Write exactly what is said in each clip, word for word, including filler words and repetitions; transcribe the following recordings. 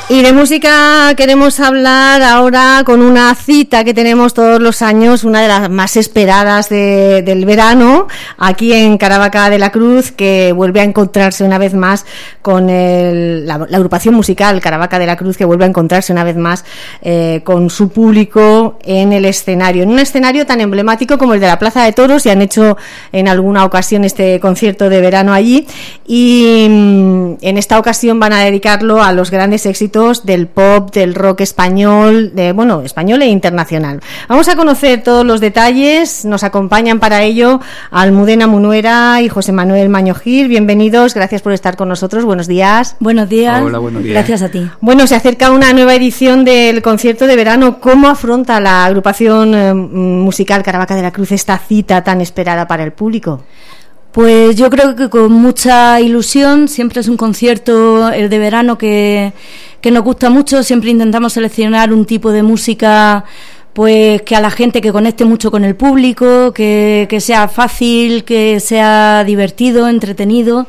Y de música queremos hablar ahora con una cita que tenemos todos los años, una de las más esperadas de, del verano, aquí en Caravaca de la Cruz, que vuelve a encontrarse una vez más con el, la, la agrupación musical Caravaca de la Cruz, que vuelve a encontrarse una vez más eh, con su público en el escenario, en un escenario tan emblemático como el de la Plaza de Toros. Y han hecho en alguna ocasión este concierto de verano allí, y mmm, en esta ocasión van a dedicarlo a los grandes éxitos del pop, del rock español, de bueno, español e internacional. Vamos a conocer todos los detalles. Nos acompañan para ello Almudena Munuera y José Manuel Maño-Gil. Bienvenidos, gracias por estar con nosotros. Buenos días. Buenos días. Hola, buenos días. Gracias a ti. Bueno, se acerca una nueva edición del concierto de verano. ¿Cómo afronta la agrupación eh, musical Caravaca de la Cruz esta cita tan esperada para el público? Pues yo creo que con mucha ilusión. Siempre es un concierto, el de verano, que, que nos gusta mucho. Siempre intentamos seleccionar un tipo de música pues que a la gente que conecte mucho con el público, que, que sea fácil, que sea divertido, entretenido.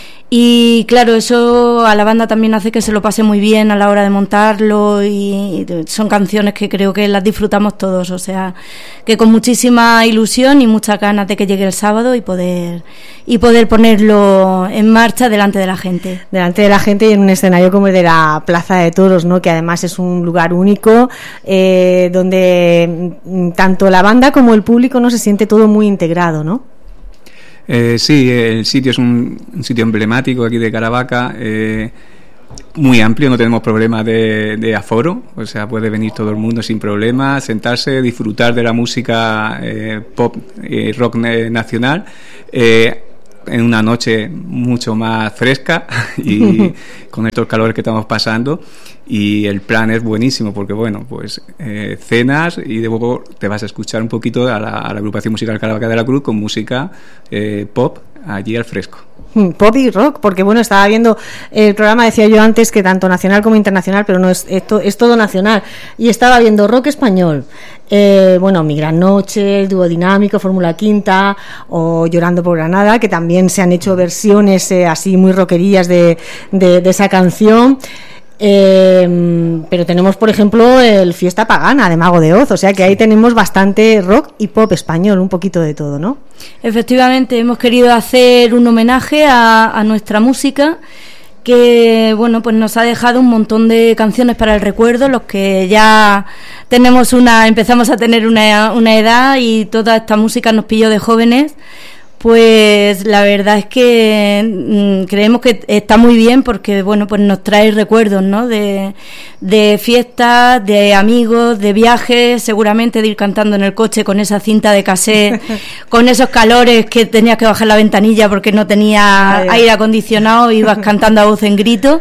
Y claro, eso a la banda también hace que se lo pase muy bien a la hora de montarlo, y son canciones que creo que las disfrutamos todos, o sea, que con muchísima ilusión y muchas ganas de que llegue el sábado y poder y poder ponerlo en marcha delante de la gente. Delante de la gente y en un escenario como el de la Plaza de Toros, ¿no? Que además es un lugar único, eh, donde tanto la banda como el público no se siente todo muy integrado, ¿no? Eh, sí, el sitio es un, un sitio emblemático aquí de Caravaca, eh, muy amplio, no tenemos problemas de, de aforo, o sea, puede venir todo el mundo sin problemas, sentarse, disfrutar de la música eh, pop y eh, rock nacional, eh, en una noche mucho más fresca y con estos calores que estamos pasando. Y el plan es buenísimo porque, bueno, pues eh, cenas y luego te vas a escuchar un poquito a la, a la agrupación musical Caravaca de la Cruz con música eh, pop allí al fresco. Pop y rock, porque bueno, estaba viendo el programa, decía yo antes que tanto nacional como internacional, pero no es esto, es todo nacional, y estaba viendo rock español, eh, bueno, Mi Gran Noche, el Dúo Dinámico, Fórmula Quinta o Llorando por Granada, que también se han hecho versiones eh, así muy rockerillas de, de, de esa canción. Eh, pero tenemos, por ejemplo, el Fiesta Pagana de Mago de Oz, o sea que ahí tenemos bastante rock y pop español, un poquito de todo, ¿no? Efectivamente, hemos querido hacer un homenaje a, a nuestra música, que bueno, pues nos ha dejado un montón de canciones para el recuerdo, los que ya tenemos una, empezamos a tener una, una edad y toda esta música nos pilló de jóvenes. Pues la verdad es que mmm, creemos que está muy bien porque, bueno, pues nos trae recuerdos, ¿no? De, de fiestas, de amigos, de viajes, seguramente de ir cantando en el coche con esa cinta de cassette, con esos calores que tenías que bajar la ventanilla porque no tenía Ay, aire acondicionado, ibas cantando a voz en grito.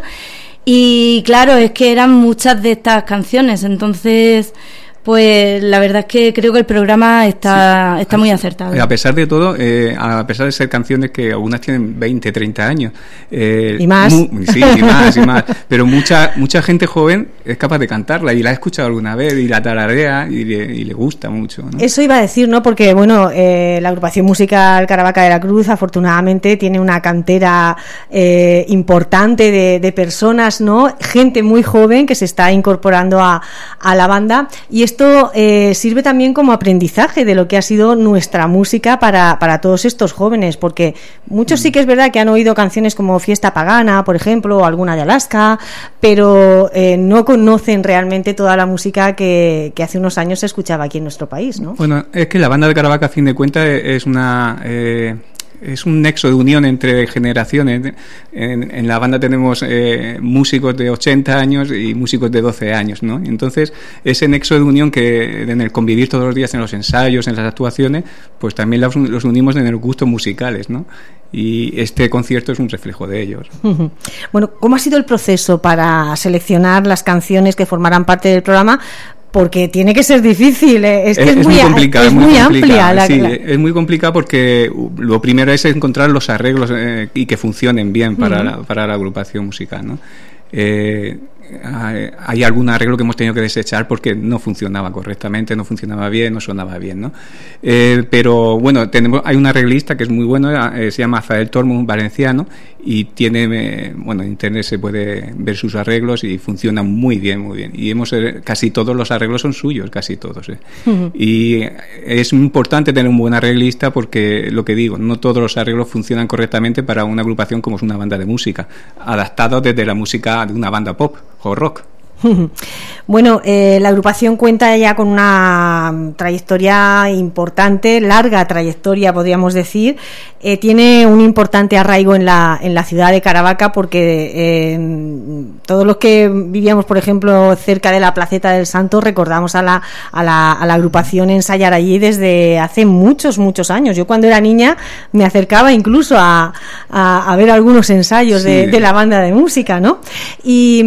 Y claro, es que eran muchas de estas canciones, entonces... Pues la verdad es que creo que el programa está, sí. está muy acertado. A pesar de todo, eh, a pesar de ser canciones que algunas tienen veinte, treinta años. Eh, y más. Mu- sí, y más, y más. Pero mucha mucha gente joven es capaz de cantarla y la ha escuchado alguna vez y la tararea y le, y le gusta mucho, ¿no? Eso iba a decir, ¿no? Porque, bueno, eh, la agrupación musical Caravaca de la Cruz afortunadamente tiene una cantera eh, importante de, de personas, ¿no? Gente muy joven que se está incorporando a, a la banda, y esto eh, sirve también como aprendizaje de lo que ha sido nuestra música para, para todos estos jóvenes, porque muchos sí que es verdad que han oído canciones como Fiesta Pagana, por ejemplo, o alguna de Alaska, pero eh, no conocen realmente toda la música que, que hace unos años se escuchaba aquí en nuestro país, ¿no? Bueno, es que la banda de Caravaca, a fin de cuentas, es una... Eh... es un nexo de unión entre generaciones. En, en la banda tenemos eh, músicos de ochenta años y músicos de doce años, ¿no? Entonces, ese nexo de unión que en el convivir todos los días en los ensayos, en las actuaciones, pues también los, los unimos en el gustos musicales, ¿no? Y este concierto es un reflejo de ellos. Bueno, ¿cómo ha sido el proceso para seleccionar las canciones que formarán parte del programa? Porque tiene que ser difícil, ¿eh? es que es, es, es muy, muy complicado, es muy, muy complicado, amplia la, sí, la... es muy complicado porque lo primero es encontrar los arreglos eh, y que funcionen bien para, uh-huh. la, para la agrupación musical, ¿no? Eh, hay algún arreglo que hemos tenido que desechar porque no funcionaba correctamente, no funcionaba bien, no sonaba bien, ¿no? Eh, pero bueno, tenemos, hay un arreglista que es muy bueno, eh, se llama Azael Tormo, un valenciano, y tiene, eh, bueno, en internet se puede ver sus arreglos y funcionan muy bien, muy bien. Y hemos eh, casi todos los arreglos son suyos, casi todos. ¿eh? Uh-huh. Y es importante tener un buen arreglista porque, lo que digo, no todos los arreglos funcionan correctamente para una agrupación como es una banda de música, adaptados desde la música de una banda pop o rock. Bueno, eh, la agrupación cuenta ya con una trayectoria importante, larga trayectoria podríamos decir, eh, tiene un importante arraigo en la en la ciudad de Caravaca porque eh, todos los que vivíamos, por ejemplo, cerca de la Placeta del Santo recordamos a la, a la, a la agrupación ensayar allí desde hace muchos, muchos años. Yo cuando era niña me acercaba incluso a, a, a ver algunos ensayos sí. de, de la banda de música, ¿no? Y,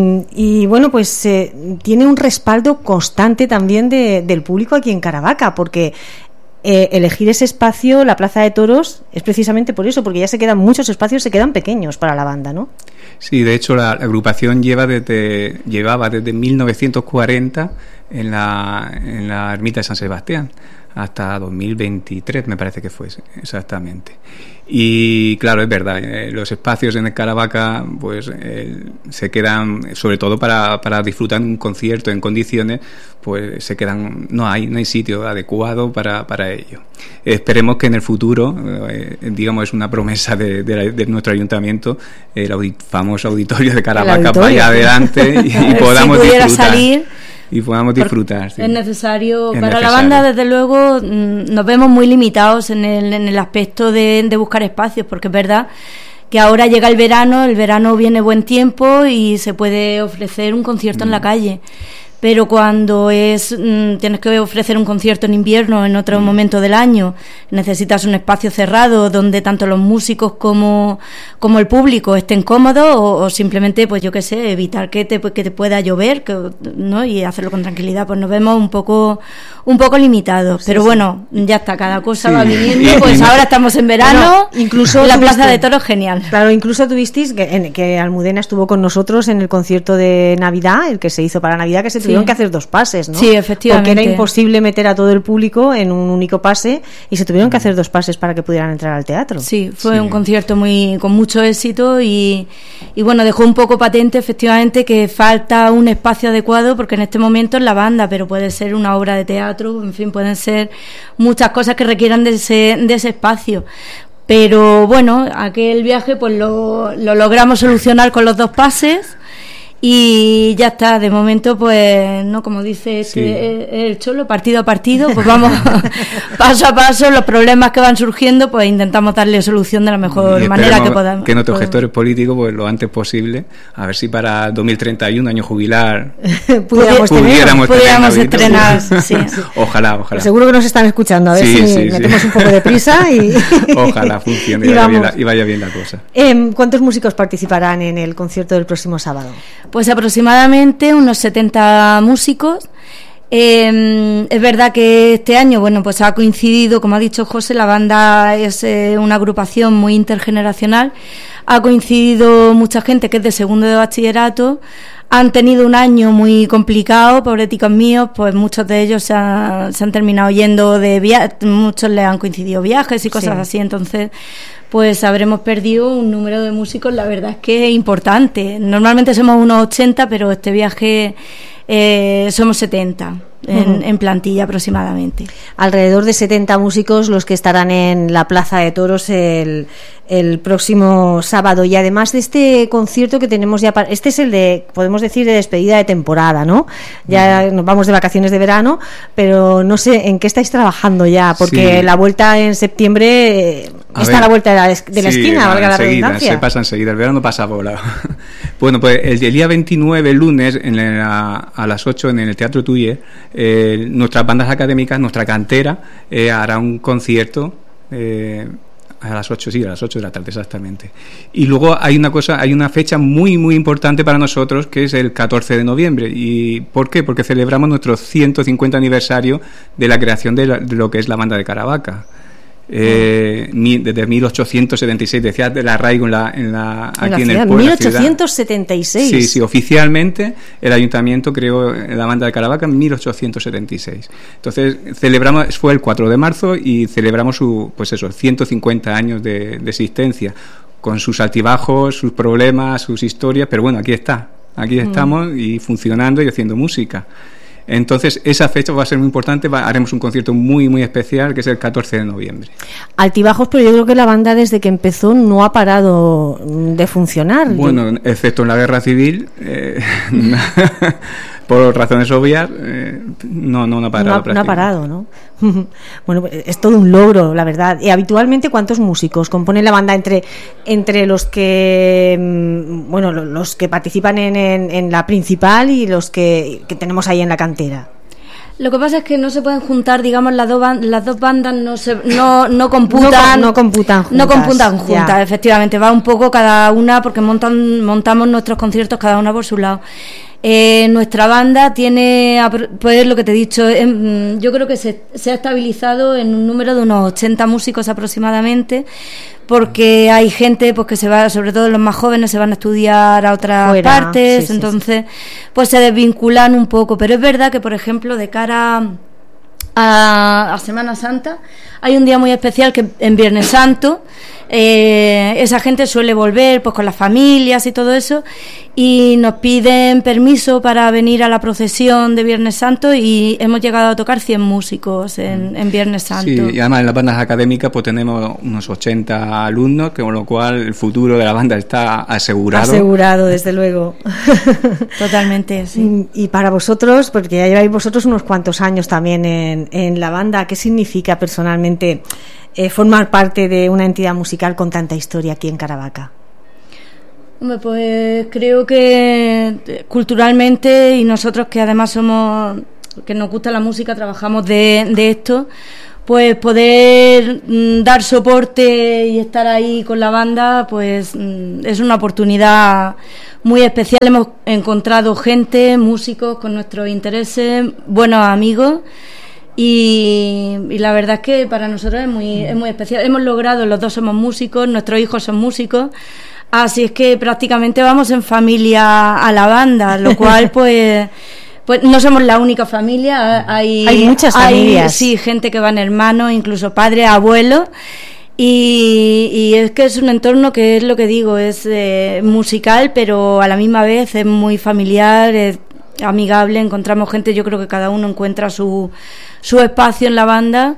y bueno, pues eh, tiene un respaldo constante también de, del público aquí en Caravaca, porque eh, elegir ese espacio, la Plaza de Toros, es precisamente por eso, porque ya se quedan muchos espacios, se quedan pequeños para la banda, ¿no? Sí, de hecho la, la agrupación lleva desde, llevaba desde mil novecientos cuarenta en la, en la ermita de San Sebastián hasta dos mil veintitrés, me parece que fue exactamente. Y claro, es verdad, eh, los espacios en el Caravaca pues eh, se quedan, sobre todo para, para disfrutar un concierto en condiciones, pues se quedan, no hay no hay sitio adecuado para, para ello. Esperemos que en el futuro, eh, digamos, es una promesa de, de, de nuestro ayuntamiento, el audit, famoso auditorio de Caravaca vaya adelante y, y podamos si disfrutar. Salir. Y podamos disfrutar. Sí. Es necesario. Es para necesario. La banda, desde luego, nos vemos muy limitados en el, en el aspecto de, de buscar espacios, porque es verdad que ahora llega el verano, el verano viene buen tiempo y se puede ofrecer un concierto mm. en la calle. Pero cuando es mmm, tienes que ofrecer un concierto en invierno, en otro mm. momento del año, necesitas un espacio cerrado donde tanto los músicos como, como el público estén cómodos, o, o simplemente, pues yo qué sé, evitar que te, que te pueda llover, que, ¿no? Y hacerlo con tranquilidad. Pues nos vemos un poco un poco limitados. Sí, pero sí. Bueno, ya está, cada cosa sí. va viniendo. Pues ahora estamos en verano, bueno, incluso la Plaza de Toros, genial. Claro, incluso tuvisteis que, en, que Almudena estuvo con nosotros en el concierto de Navidad, el que se hizo para Navidad, que se tuvieron sí. que hacer dos pases, ¿no? Sí, efectivamente. Porque era imposible meter a todo el público en un único pase y se tuvieron que hacer dos pases para que pudieran entrar al teatro. Sí, fue sí. un concierto muy con mucho éxito y, y bueno, dejó un poco patente efectivamente que falta un espacio adecuado, porque en este momento es la banda, pero puede ser una obra de teatro, en fin, pueden ser muchas cosas que requieran de ese, de ese espacio. Pero bueno, aquel viaje pues lo, lo logramos solucionar con los dos pases. Y ya está, de momento, pues, no, como dice este, sí. el Cholo, partido a partido, pues vamos paso a paso, los problemas que van surgiendo, pues intentamos darle solución de la mejor manera que podamos. Que nuestros gestores políticos, pues lo antes posible, a ver si para dos mil treinta y uno, año jubilar, pudiéramos, pudiéramos, pudiéramos estrenar. Sí. Ojalá, ojalá. Pues seguro que nos están escuchando, a ver sí, si sí, metemos sí. un poco de prisa y ojalá funcione y, y, vaya bien la, y vaya bien la cosa. Eh, ¿Cuántos músicos participarán en el concierto del próximo sábado? Pues aproximadamente unos setenta músicos. Eh, es verdad que este año, bueno, pues ha coincidido, como ha dicho José, la banda es eh, una agrupación muy intergeneracional. Ha coincidido mucha gente que es de segundo de bachillerato. Han tenido un año muy complicado, pobreticos míos, pues muchos de ellos se han, se han terminado yendo de viajes, muchos les han coincidido viajes y cosas sí. así, entonces pues habremos perdido un número de músicos, la verdad es que es importante. Normalmente somos unos ochenta, pero este viaje eh, somos setenta. En, uh-huh. en plantilla aproximadamente. Alrededor de setenta músicos los que estarán en la Plaza de Toros el, el próximo sábado. Y además de este concierto que tenemos ya, para, este es el de, podemos decir, de despedida de temporada, ¿no? Ya uh-huh. nos vamos de vacaciones de verano, pero no sé en qué estáis trabajando ya, porque sí. la vuelta en septiembre a está ver, a la vuelta de la, de la sí, esquina, valga la redundancia. Se pasa enseguida, el verano pasa volado. Bueno, pues el día veintinueve, el lunes, en la, a las ocho en el Teatro Tuye, Eh, nuestras bandas académicas, nuestra cantera eh, hará un concierto eh, a las ocho, sí, a las ocho de la tarde exactamente. Y luego hay una cosa, hay una fecha muy muy importante para nosotros, que es el catorce de noviembre. ¿Y por qué? Porque celebramos nuestro ciento cincuenta aniversario de la creación de, la, de lo que es la banda de Caravaca. Eh, mi, desde mil ochocientos setenta y seis, decía del arraigo en la, en la, en aquí la en ciudad, el pueblo. mil ochocientos setenta y seis. Sí, sí, oficialmente el ayuntamiento creó la banda de Caravaca en mil ochocientos setenta y seis. Entonces celebramos, fue el cuatro de marzo y celebramos su, pues eso, ciento cincuenta años de, de existencia, con sus altibajos, sus problemas, sus historias, pero bueno, aquí está, aquí estamos mm. y funcionando y haciendo música. Entonces esa fecha va a ser muy importante, va, haremos un concierto muy muy especial que es el catorce de noviembre. Altibajos, pero yo creo que la banda desde que empezó no ha parado de funcionar. Bueno, yo... excepto en la guerra civil, eh, por razones obvias, eh, no, no, no ha parado. No ha, no ha parado, ¿no? Bueno, es todo un logro, la verdad. Y habitualmente, ¿cuántos músicos componen la banda entre entre los que, bueno, los que participan en, en, en la principal y los que, que tenemos ahí en la cantera? Lo que pasa es que no se pueden juntar, digamos, las dos ban- las dos bandas no se no no computan no, no computan juntas, no computan juntas, ya. Efectivamente, va un poco cada una porque montan montamos nuestros conciertos cada una por su lado. Eh, nuestra banda tiene, pues lo que te he dicho, eh, yo creo que se, se ha estabilizado en un número de unos ochenta músicos aproximadamente, porque hay gente pues que se va, sobre todo los más jóvenes, se van a estudiar a otras Fuera, partes, sí, sí, entonces sí. pues se desvinculan un poco, pero es verdad que, por ejemplo, de cara a, a Semana Santa hay un día muy especial que en Viernes Santo eh, esa gente suele volver pues con las familias y todo eso, y nos piden permiso para venir a la procesión de Viernes Santo, y hemos llegado a tocar cien músicos en, en Viernes Santo. Sí, y además en las bandas académicas pues tenemos unos ochenta alumnos, con lo cual el futuro de la banda está asegurado. Asegurado, desde luego. Totalmente, sí. Y para vosotros, porque ya lleváis vosotros unos cuantos años también en, en la banda, ¿qué significa personalmente eh, formar parte de una entidad musical con tanta historia aquí en Caravaca? Hombre, pues creo que culturalmente, y nosotros que además somos, que nos gusta la música, trabajamos de, de esto, pues poder mm, dar soporte y estar ahí con la banda, pues mm, es una oportunidad muy especial. Hemos encontrado gente, músicos con nuestros intereses, buenos amigos, y, y la verdad es que para nosotros es muy, es muy especial. Hemos logrado, los dos somos músicos, nuestros hijos son músicos, así es que prácticamente vamos en familia a la banda, lo cual pues pues no somos la única familia, hay, hay muchas familias. Hay, sí, gente que van hermanos, incluso padres, abuelos, y, y es que es un entorno que es lo que digo, es eh, musical, pero a la misma vez es muy familiar, es amigable, encontramos gente, yo creo que cada uno encuentra su, su espacio en la banda.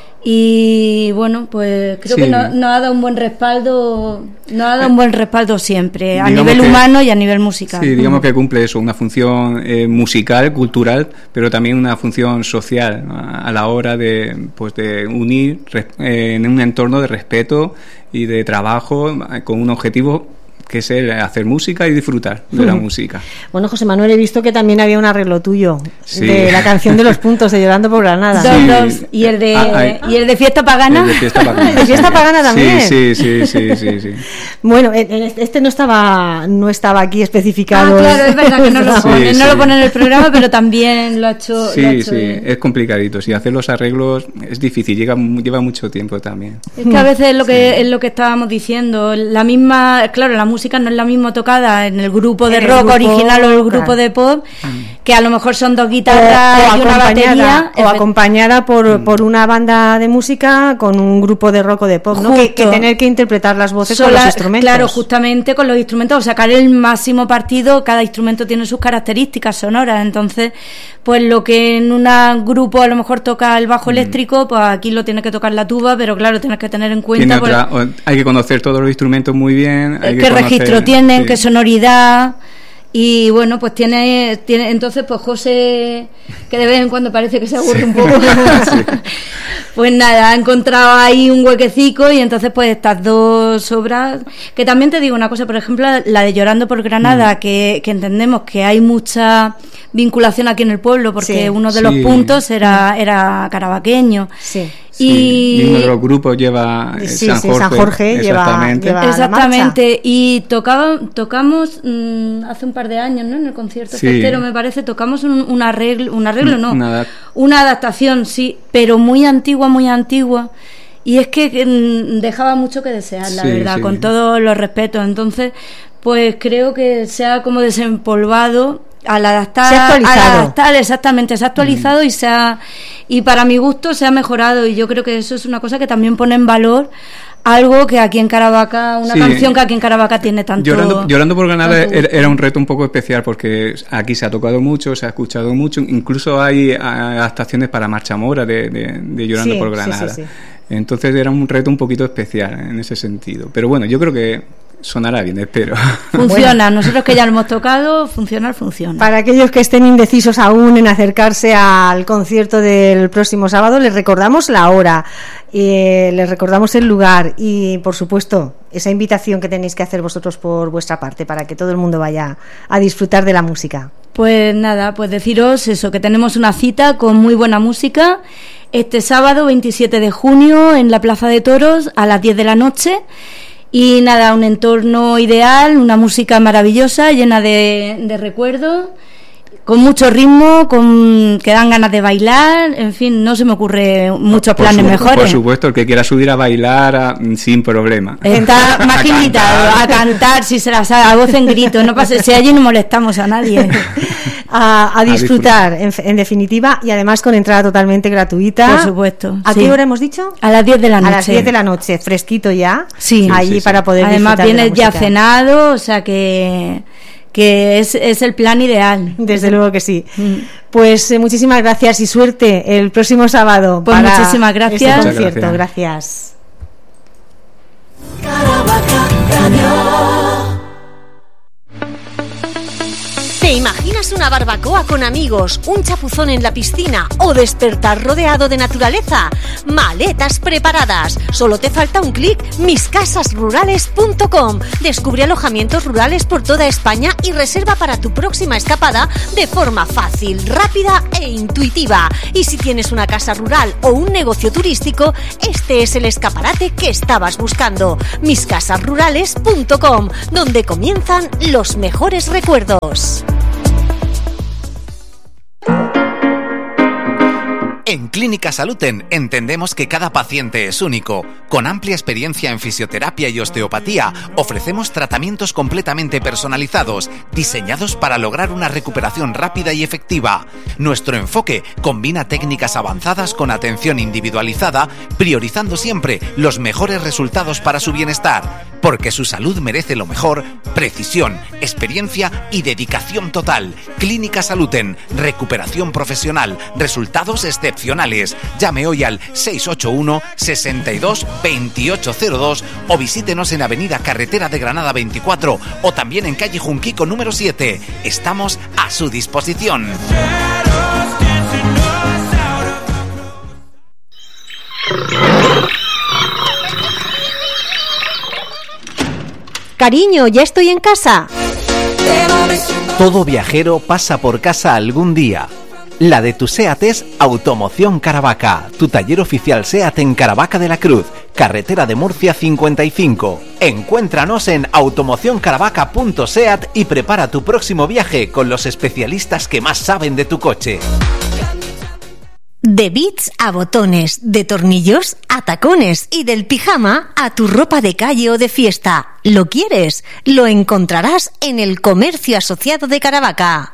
Y bueno, pues creo sí. que nos, nos ha dado un buen respaldo, nos ha dado un buen respaldo siempre, a digamos nivel que, humano y a nivel musical. Sí, digamos que cumple eso, una función eh, musical, cultural, pero también una función social, a, a la hora de, pues de unir eh, en un entorno de respeto y de trabajo eh, con un objetivo que es el hacer música y disfrutar de la música. Bueno, José Manuel, he visto que también había un arreglo tuyo sí. de la canción de los puntos de Llorando por Granada. Sí. Dos, dos. Y el de ah, y el de Fiesta Pagana. El de Fiesta Pagana, ¿De Fiesta sí. Pagana también? Sí, sí, sí, sí, sí, sí. Bueno, este no estaba no estaba aquí especificado. Ah, claro, es verdad que no lo pone, sí, no sí. lo pone en el programa, pero también lo ha hecho. Sí, lo ha hecho sí, bien. Es complicadito. Si hacer los arreglos es difícil, lleva, lleva mucho tiempo también. Es que a veces es lo que sí. es lo que estábamos diciendo, la misma, claro, la música no es la misma tocada en el grupo de el rock grupo, original o el grupo claro. de pop, que a lo mejor son dos guitarras o, o y una batería, o acompañada por, por una banda de música con un grupo de rock o de pop, ¿no? que, que tener que interpretar las voces Sola, con los instrumentos. Claro, justamente con los instrumentos, o sacar el máximo partido. Cada instrumento tiene sus características sonoras, entonces pues lo que en un grupo a lo mejor toca el bajo mm. eléctrico, pues aquí lo tiene que tocar la tuba, pero claro, tienes que tener en cuenta otra, por, hay que conocer todos los instrumentos muy bien, hay qué que registro conocer, tienen, sí. qué sonoridad. Y bueno, pues tiene, tiene entonces pues José, que de vez en cuando parece que se aburre un poco, sí. Pues nada, ha encontrado ahí un huequecico, y entonces pues estas dos obras, que también te digo una cosa, por ejemplo, la de Llorando por Granada, mm. que, que entendemos que hay mucha vinculación aquí en el pueblo, porque sí. uno de los sí. puntos era, era caravaqueño. Sí. Sí, y, y uno de los grupos lleva eh, sí, San Jorge, sí, San Jorge exactamente. lleva, lleva exactamente, y tocaba, tocamos mmm, hace un par de años, ¿no? En el concierto sí. festero, me parece, tocamos un, un arreglo, un arreglo no, una, una adaptación, sí, pero muy antigua, muy antigua, y es que, que dejaba mucho que desear, la sí, verdad, sí. con todos los respetos. Entonces, pues creo que se ha como desempolvado al adaptar, se ha actualizado. Al adaptar, exactamente, se ha actualizado mm. y se ha, y para mi gusto se ha mejorado, y yo creo que eso es una cosa que también pone en valor algo que aquí en Caravaca, una sí. canción que aquí en Caravaca tiene tanto... Llorando, Llorando por Granada era, era un reto un poco especial, porque aquí se ha tocado mucho, se ha escuchado mucho, incluso hay adaptaciones para Marcha Mora de, de, de Llorando sí, por Granada. Sí, sí, sí. Entonces era un reto un poquito especial en ese sentido. Pero bueno, yo creo que sonará bien, espero. Funciona, bueno. Nosotros que ya lo hemos tocado, funcionar, funciona. Para aquellos que estén indecisos aún en acercarse al concierto del próximo sábado, les recordamos la hora, eh, les recordamos el lugar y, por supuesto, esa invitación que tenéis que hacer vosotros por vuestra parte para que todo el mundo vaya a disfrutar de la música. Pues nada, pues deciros eso, que tenemos una cita con muy buena música este sábado veintisiete de junio en la Plaza de Toros a las diez de la noche. Y nada, un entorno ideal, una música maravillosa, llena de, de recuerdos, con mucho ritmo, con que dan ganas de bailar, en fin, no se me ocurre muchos por planes su, mejores. Por supuesto, el que quiera subir a bailar a, sin problema. Está más que invitado a cantar, si se la sabe, a voz en grito, no pase, si allí no molestamos a nadie. A, a disfrutar, a disfrutar. En, en definitiva, y además con entrada totalmente gratuita. Por supuesto. ¿A sí. qué hora hemos dicho? A las diez de la noche. A las diez de la noche, fresquito ya. Sí. Allí sí, sí, para poder además disfrutar. Además vienes ya cenado, o sea que... que es, es el plan ideal. Desde luego que sí. Mm. Pues eh, muchísimas gracias y suerte el próximo sábado. Pues para muchísimas gracias. Este concierto. Gracias. ¿Te imaginas una barbacoa con amigos, un chapuzón en la piscina o despertar rodeado de naturaleza? Maletas preparadas. Solo te falta un clic. mis casas rurales punto com. Descubre alojamientos rurales por toda España y reserva para tu próxima escapada de forma fácil, rápida e intuitiva. Y si tienes una casa rural o un negocio turístico, este es el escaparate que estabas buscando. mis casas rurales punto com, donde comienzan los mejores recuerdos. En Clínica Saluten entendemos que cada paciente es único. Con amplia experiencia en fisioterapia y osteopatía, ofrecemos tratamientos completamente personalizados, diseñados para lograr una recuperación rápida y efectiva. Nuestro enfoque combina técnicas avanzadas con atención individualizada, priorizando siempre los mejores resultados para su bienestar. Porque su salud merece lo mejor, precisión, experiencia y dedicación total. Clínica Saluten, recuperación profesional, resultados excepcionales. Llame hoy al seis ocho uno, sesenta y dos, veintiocho cero dos o visítenos en Avenida Carretera de Granada veinticuatro o también en calle Junquico número siete. Estamos a su disposición. Cariño, ya estoy en casa. Todo viajero pasa por casa algún día. La de tu SEAT es Automoción Caravaca, tu taller oficial SEAT en Caravaca de la Cruz, carretera de Murcia cincuenta y cinco. Encuéntranos en automoción caravaca punto seat y prepara tu próximo viaje con los especialistas que más saben de tu coche. De bits a botones, de tornillos a tacones y del pijama a tu ropa de calle o de fiesta. ¿Lo quieres? Lo encontrarás en el Comercio Asociado de Caravaca.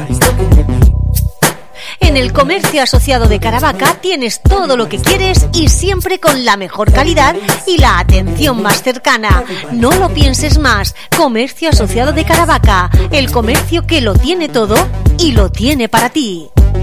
En el Comercio Asociado de Caravaca tienes todo lo que quieres y siempre con la mejor calidad y la atención más cercana. No lo pienses más. Comercio Asociado de Caravaca, el comercio que lo tiene todo y lo tiene para ti.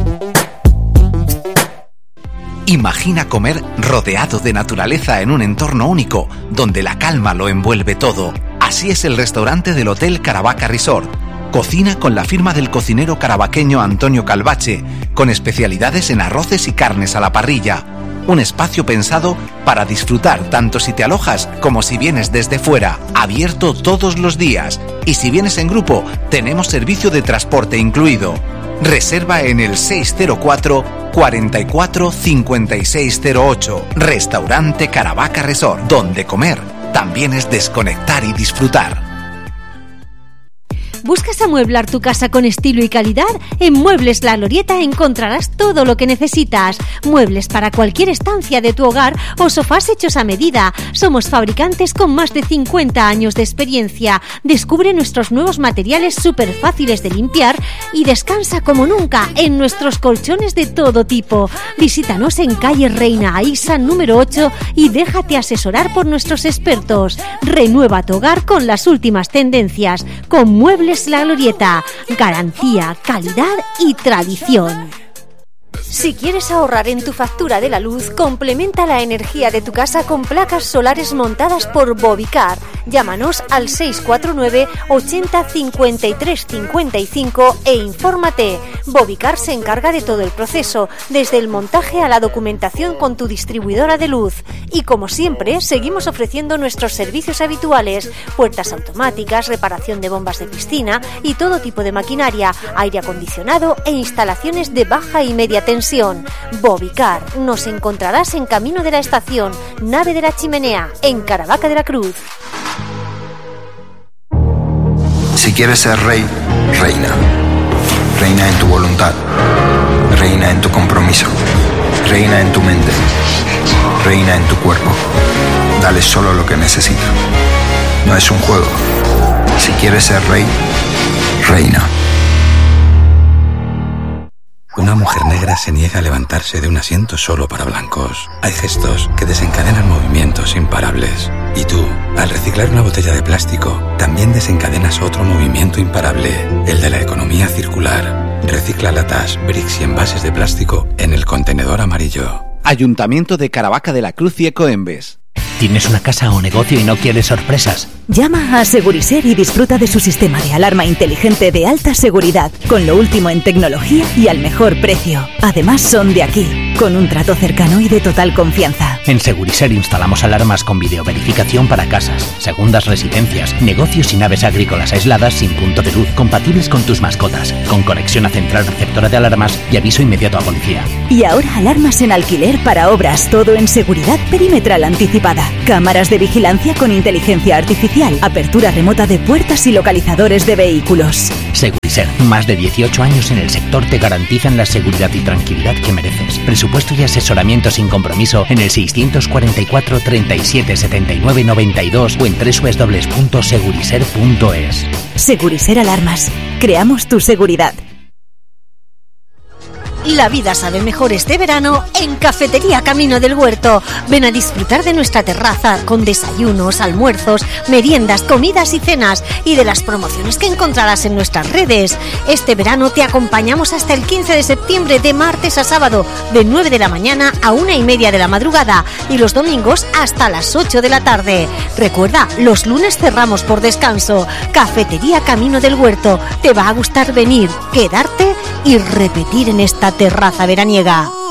Imagina comer rodeado de naturaleza en un entorno único, donde la calma lo envuelve todo. Así es el restaurante del Hotel Caravaca Resort. Cocina con la firma del cocinero caravaqueño Antonio Calvache, con especialidades en arroces y carnes a la parrilla. Un espacio pensado para disfrutar tanto si te alojas como si vienes desde fuera, abierto todos los días. Y si vienes en grupo, tenemos servicio de transporte incluido. Reserva en el seis cero cuatro, cuarenta y cuatro, cincuenta y seis cero ocho. Restaurante Caravaca Resort, donde comer también es desconectar y disfrutar. ¿Buscas amueblar tu casa con estilo y calidad? En Muebles La Glorieta encontrarás todo lo que necesitas. Muebles para cualquier estancia de tu hogar o sofás hechos a medida. Somos fabricantes con más de cincuenta años de experiencia. Descubre nuestros nuevos materiales súper fáciles de limpiar y descansa como nunca en nuestros colchones de todo tipo. Visítanos en calle Reina Aísa número ocho y déjate asesorar por nuestros expertos. Renueva tu hogar con las últimas tendencias. Con Muebles La Glorieta, garantía, calidad y tradición. Si quieres ahorrar en tu factura de la luz, complementa la energía de tu casa con placas solares montadas por Bovicar. Llámanos al seis cuatro nueve ochenta cincuenta y tres cincuenta y cinco e infórmate. Bovicar se encarga de todo el proceso, desde el montaje a la documentación con tu distribuidora de luz. Y como siempre, seguimos ofreciendo nuestros servicios habituales: puertas automáticas, reparación de bombas de piscina y todo tipo de maquinaria, aire acondicionado e instalaciones de baja y media tensión. Bovicar. Nos encontrarás en Camino de la Estación, Nave de la Chimenea, en Caravaca de la Cruz. Si quieres ser rey, reina. Reina en tu voluntad. Reina en tu compromiso. Reina en tu mente. Reina en tu cuerpo. Dale solo lo que necesita. No es un juego. Si quieres ser rey, reina. Una mujer negra se niega a levantarse de un asiento solo para blancos. Hay gestos que desencadenan movimientos imparables. Y tú, al reciclar una botella de plástico, también desencadenas otro movimiento imparable, el de la economía circular. Recicla latas, bricks y envases de plástico en el contenedor amarillo. Ayuntamiento de Caravaca de la Cruz y Ecoembes. ¿Tienes una casa o negocio y no quieres sorpresas? Llama a Seguriser y disfruta de su sistema de alarma inteligente de alta seguridad, con lo último en tecnología y al mejor precio. Además son de aquí, con un trato cercano y de total confianza. En Seguriser instalamos alarmas con videoverificación para casas, segundas residencias, negocios y naves agrícolas aisladas sin punto de luz, compatibles con tus mascotas, con conexión a central receptora de alarmas y aviso inmediato a policía. Y ahora alarmas en alquiler para obras, todo en seguridad perimetral anticipada. Cámaras de vigilancia con inteligencia artificial, apertura remota de puertas y localizadores de vehículos. Seguriser, más de dieciocho años en el sector te garantizan la seguridad y tranquilidad que mereces. Presupuesto y asesoramiento sin compromiso en el seiscientos cuarenta y cuatro treinta y siete setenta y nueve noventa y dos o en doble u doble u doble u punto seguriser punto es. Seguriser Alarmas. Creamos tu seguridad. La vida sabe mejor este verano en Cafetería Camino del Huerto. Ven a disfrutar de nuestra terraza con desayunos, almuerzos, meriendas, comidas y cenas y de las promociones que encontrarás en nuestras redes. Este verano te acompañamos hasta el quince de septiembre, de martes a sábado, de nueve de la mañana a una y media de la madrugada y los domingos hasta las ocho de la tarde. Recuerda, los lunes cerramos por descanso. Cafetería Camino del Huerto. Te va a gustar venir, quedarte y repetir en esta terraza veraniega.